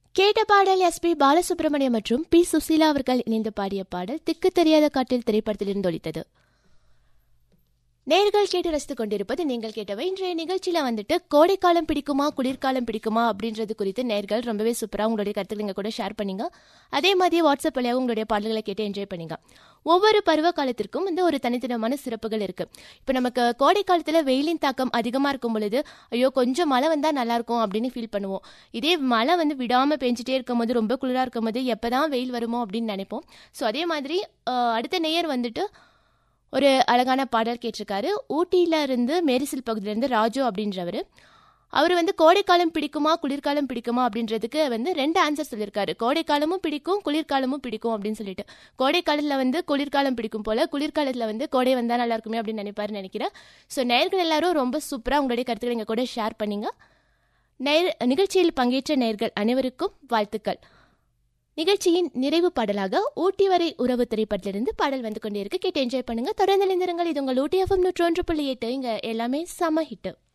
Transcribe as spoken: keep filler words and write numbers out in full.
கேட்ட பாடல் S B Balasubramaniam மற்றும் பி சுசீலா அவர்கள் இணைந்து பாடிய பாடல் திக்கு தெரியாத காட்டில் திரைப்படத்திலிருந்து ஒலித்தது. நேர்கள் கேட்டு ரசித்துக் கொண்டிருப்பது நீங்கள் கேட்டவை. இன்றைய நிகழ்ச்சியில வந்துட்டு கோடைக்காலம் பிடிக்குமா குளிர்காலம் பிடிக்குமா அப்படின்றது குறித்து நேர்கள் ரொம்பவே சூப்பரா உங்களுடைய கருத்துக்களை கூட ஷேர் பண்ணீங்க. அதே மாதிரி வாட்ஸ்அப் வழியாக உங்களுடைய பாடல்களை கேட்டு என்ஜாய் பண்ணீங்க. ஒவ்வொரு பருவ காலத்திற்கும் வந்து ஒரு தனித்தனமான சிறப்புகள் இருக்கு. இப்போ நமக்கு கோடை காலத்துல வெயிலின் தாக்கம் அதிகமா இருக்கும் பொழுது ஐயோ கொஞ்சம் மழை வந்தா நல்லா இருக்கும் அப்படின்னு ஃபீல் பண்ணுவோம். இதே மழை வந்து விடாம பெஞ்சிட்டே இருக்கும் போது ரொம்ப குளிரா இருக்கும் போது எப்பதான் வெயில் வருமோ அப்படின்னு நினைப்போம். ஸோ அதே மாதிரி அடுத்த நேயர் வந்துட்டு ஒரு அழகான பாடல் கேட்டிருக்காரு. ஊட்டியில இருந்து மேரிசில் பகுதியிலேருந்து ராஜு அப்படின்றவர். அவர் வந்து கோடைக்காலம் பிடிக்குமா குளிர்காலம் பிடிக்குமா அப்படின்றதுக்கு வந்து ரெண்டு ஆன்சர் சொல்லியிருக்காரு. கோடைக்காலமும் பிடிக்கும் குளிர்காலமும் பிடிக்கும் அப்படின்னு சொல்லிட்டு. கோடைக்காலத்தில் வந்து குளிர்காலம் பிடிக்கும் போல, குளிர்காலத்தில் வந்து கோடை வந்தால் நல்லா இருக்குமே அப்படின்னு நினைப்பாருன்னு நினைக்கிறேன். ஸோ நேயர்கள் எல்லாரும் ரொம்ப சூப்பராக உங்களுடைய கருத்துக்களை எங்கள் கூட ஷேர் பண்ணிங்க. நேர் நிகழ்ச்சியில் பங்கேற்ற நேயர்கள் அனைவருக்கும் வாழ்த்துக்கள். நிகழ்ச்சியின் நிறைவு பாடலாக ஊட்டி வரை உறவு திரைப்படத்திலிருந்து பாடல் வந்து கொண்டே இருக்கு. கேட்டு என்ஜாய் பண்ணுங்க. தொடர்ந்து இணைந்திருங்கள். இது உங்கள் ஊட்டி எஃப்எம் நூற்றி ஒன்று புள்ளி எட்டு. இங்க எல்லாமே சம ஹிட்.